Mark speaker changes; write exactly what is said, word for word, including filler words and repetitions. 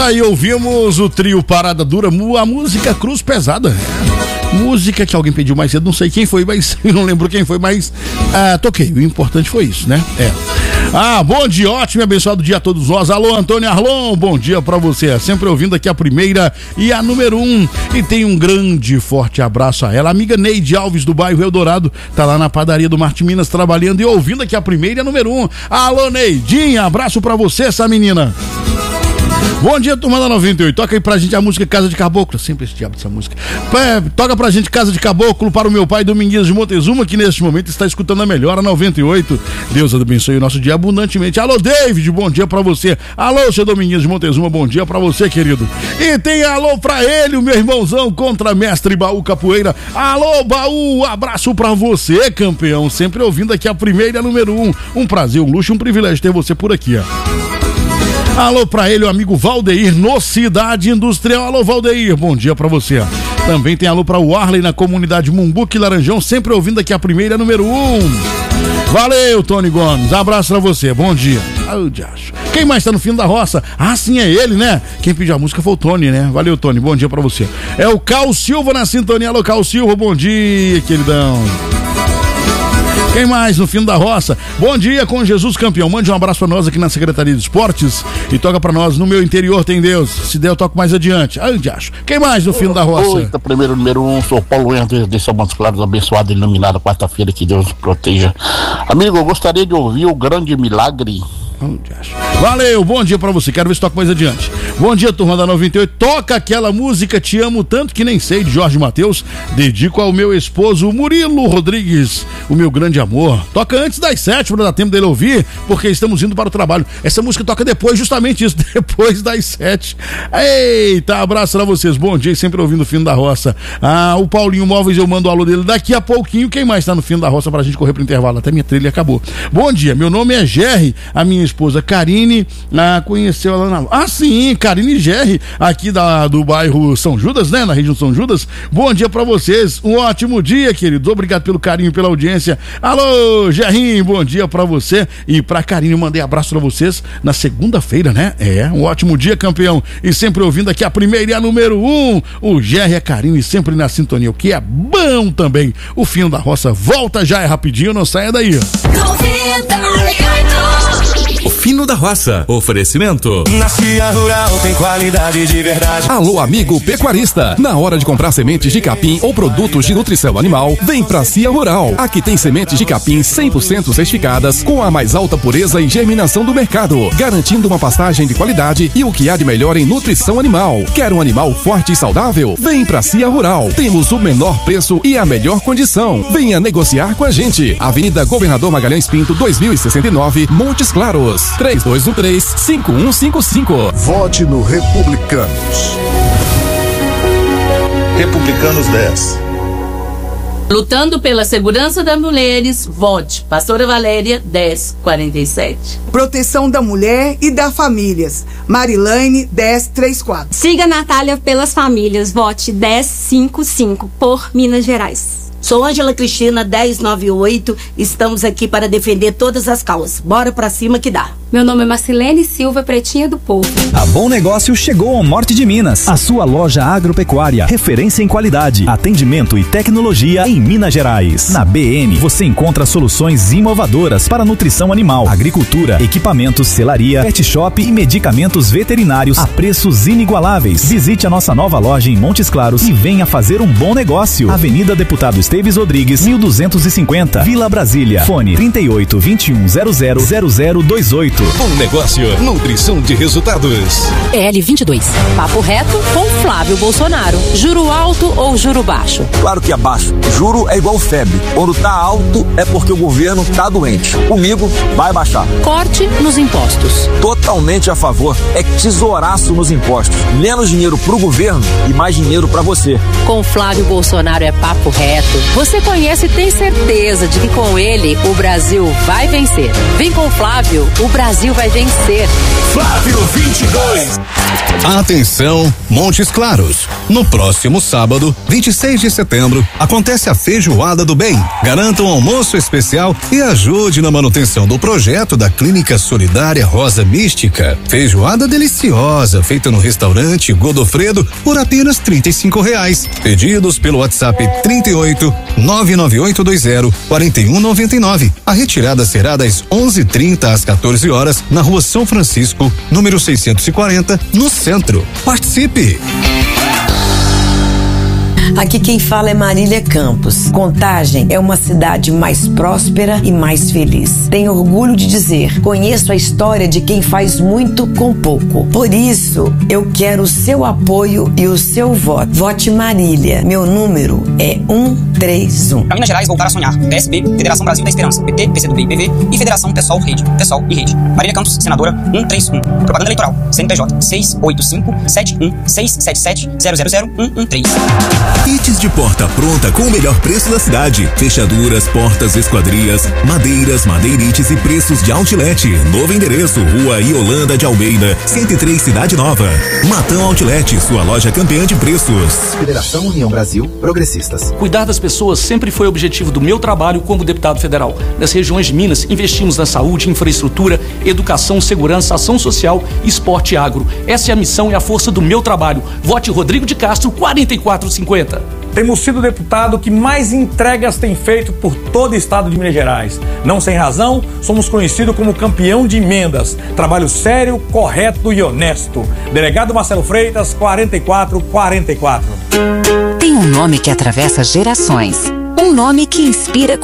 Speaker 1: Aí ouvimos o trio Parada Dura, a música Cruz Pesada. Música que alguém pediu mais cedo, não sei quem foi, mas eu não lembro quem foi, mas ah, toquei. O importante foi isso, né? É. Ah, bom dia, ótimo e abençoado dia a todos nós. Alô, Antônio Arlon, bom dia pra você. Sempre ouvindo aqui a primeira e a número um. E tem um grande, forte abraço a ela. A amiga Neide Alves do bairro Eldorado, tá lá na padaria do Marte Minas trabalhando e ouvindo aqui a primeira e a número um. Alô, Neidinha, abraço pra você, essa menina. Bom dia, turma da noventa e oito. Toca aí pra gente a música Casa de Caboclo. Sempre esse diabo dessa música. É, toca pra gente Casa de Caboclo para o meu pai Domingues de Montezuma, que neste momento está escutando a melhor a noventa e oito. Deus abençoe o nosso dia abundantemente. Alô, David, bom dia pra você. Alô, seu Domingues de Montezuma, bom dia pra você, querido. E tem alô pra ele, o meu irmãozão, contramestre Baú Capoeira. Alô, Baú, abraço pra você, campeão. Sempre ouvindo aqui a primeira e a número um. Um prazer, um luxo, um privilégio ter você por aqui, ó. Alô pra ele, o amigo Valdeir, no Cidade Industrial. Alô, Valdeir, bom dia pra você. Também tem alô pra o Arley na comunidade Mumbuque Laranjão, sempre ouvindo aqui a primeira número um. Valeu, Tony Gomes, abraço pra você, bom dia. Oh, diacho. Quem mais tá no fim da roça? Ah, sim, é ele, né? Quem pediu a música foi o Tony, né? Valeu, Tony, bom dia pra você. É o Cal Silva na sintonia. Alô, Cal Silva, bom dia, queridão. Quem mais no fim da roça? Bom dia com Jesus campeão. Mande um abraço pra nós aqui na Secretaria de Esportes e toca pra nós No Meu Interior Tem Deus. Se der eu toco mais adiante. Ai, acho. Quem mais no fim da roça?
Speaker 2: Eita, primeiro número um, sou Paulo Henrique de São Montes Claros, abençoado e iluminado quarta-feira, que Deus nos proteja. Amigo, eu gostaria de ouvir o grande milagre.
Speaker 1: Valeu, bom dia pra você, quero ver se toca mais adiante. Bom dia, turma da noventa e oito. Toca aquela música Te Amo Tanto Que Nem Sei, de Jorge Mateus. Dedico ao meu esposo Murilo Rodrigues, o meu grande amor. Toca antes das sete pra dar tempo dele ouvir, porque estamos indo para o trabalho. Essa música toca depois, justamente isso, depois das sete. Eita, abraço pra vocês, bom dia, sempre ouvindo o Fim da Roça. Ah, o Paulinho Móveis, eu mando o alô dele daqui a pouquinho. Quem mais tá no Fim da Roça pra gente correr pro intervalo? Até minha trilha acabou. Bom dia, meu nome é Gerry, a minha esposa Karine, ah, conheceu ela na... Ah, sim, Karine Gerry, aqui da, do bairro São Judas, né? Na região São Judas. Bom dia pra vocês, um ótimo dia, querido. Obrigado pelo carinho, pela audiência. Alô, Gerrinho, bom dia pra você e pra Karine. Eu mandei abraço pra vocês na segunda-feira, né? É, um ótimo dia, campeão. E sempre ouvindo aqui a primeira e a número um. O Gerry e a Karine sempre na sintonia, o que é bom também. O Fim da Roça volta já, é rapidinho, não saia daí.
Speaker 3: O Fino da Roça. Oferecimento.
Speaker 4: Na Cia Rural tem qualidade de verdade.
Speaker 3: Alô, amigo pecuarista. Na hora de comprar sementes de capim ou produtos de nutrição animal, vem pra Cia Rural. Aqui tem sementes de capim cem por cento certificadas com a mais alta pureza e germinação do mercado, garantindo uma pastagem de qualidade e o que há de melhor em nutrição animal. Quer um animal forte e saudável? Vem pra Cia Rural. Temos o menor preço e a melhor condição. Venha negociar com a gente. Avenida Governador Magalhães Pinto, dois mil e sessenta e nove, Montes Claros. três dois um três, cinco um cinco cinco.
Speaker 5: Vote no Republicanos.
Speaker 6: Republicanos dez.
Speaker 7: Lutando pela segurança das mulheres, vote Pastora Valéria dez quarenta e sete.
Speaker 8: Proteção da mulher e das famílias, Marilane dez trinta e quatro.
Speaker 9: Siga Natália pelas famílias, vote dez cinquenta e cinco por Minas Gerais.
Speaker 10: Sou Ângela Cristina, dez noventa e oito. Estamos aqui para defender todas as causas. Bora pra cima que dá.
Speaker 9: Meu nome é Marcilene Silva, Pretinha do Povo.
Speaker 11: A Bom Negócio chegou ao Norte de Minas. A sua loja agropecuária, referência em qualidade, atendimento e tecnologia em Minas Gerais. Na B M, você encontra soluções inovadoras para nutrição animal, agricultura, equipamentos, selaria, pet shop e medicamentos veterinários a preços inigualáveis. Visite a nossa nova loja em Montes Claros e venha fazer um bom negócio. Avenida Deputado Esteves Rodrigues, mil duzentos e cinquenta, Vila Brasília. Fone trinta e oito, vinte e um, zero zero, zero zero vinte e oito.
Speaker 3: Bom Negócio, nutrição de resultados.
Speaker 12: L vinte e dois. Papo reto com Flávio Bolsonaro. Juro alto ou juro baixo?
Speaker 13: Claro que é baixo. Juro é igual febre. Quando tá alto é porque o governo tá doente. Comigo vai baixar.
Speaker 12: Corte nos impostos.
Speaker 13: Totalmente a favor. É tesouraço nos impostos. Menos dinheiro pro governo e mais dinheiro pra você.
Speaker 12: Com Flávio Bolsonaro é papo reto. Você conhece e tem certeza de que com ele o Brasil vai vencer. Vem com Flávio, o Brasil vai vencer.
Speaker 4: Flávio vinte e dois.
Speaker 6: Atenção, Montes Claros. No próximo sábado, vinte e seis de setembro, acontece a Feijoada do Bem. Garanta um almoço especial e ajude na manutenção do projeto da Clínica Solidária Rosa Mística. Feijoada deliciosa, feita no restaurante Godofredo por apenas trinta e cinco reais. Pedidos pelo WhatsApp trinta e oito, nove nove oito dois zero, quatro um nove nove. A retirada será das onze e trinta às quatorze horas na Rua São Francisco, número seiscentos e quarenta, no centro. Participe!
Speaker 14: Aqui quem fala é Marília Campos. Contagem é uma cidade mais próspera e mais feliz. Tenho orgulho de dizer, conheço a história de quem faz muito com pouco. Por isso, eu quero o seu apoio e o seu voto. Vote Marília. Meu número é um três um.
Speaker 15: Para Minas Gerais, voltar a sonhar. P S B, Federação Brasil da Esperança, P T, P C do B e P V e Federação Pessoal Rede, Pessoal e Rede. Marília Campos, senadora um três um. Propaganda eleitoral, C N P J seis oito cinco, sete um seis sete sete, zero zero zero, um um três.
Speaker 16: Kits de porta pronta com o melhor preço da cidade. Fechaduras, portas, esquadrias, madeiras, madeirites e preços de outlet. Novo endereço, Rua Iolanda de Almeida, cento e três, Cidade Nova. Matão Outlet, sua loja campeã de preços.
Speaker 17: Federação União Brasil, Progressistas.
Speaker 18: Cuidar das pessoas sempre foi o objetivo do meu trabalho como deputado federal. Nas regiões de Minas, investimos na saúde, infraestrutura, educação, segurança, ação social, esporte e agro. Essa é a missão e a força do meu trabalho. Vote Rodrigo de Castro, quarenta e quatro cinquenta.
Speaker 19: Temos sido o deputado que mais entregas tem feito por todo o estado de Minas Gerais. Não sem razão, somos conhecidos como campeão de emendas. Trabalho sério, correto e honesto. Delegado Marcelo Freitas, quarenta e quatro quarenta e quatro.
Speaker 20: Tem um nome que atravessa gerações. Um nome que inspira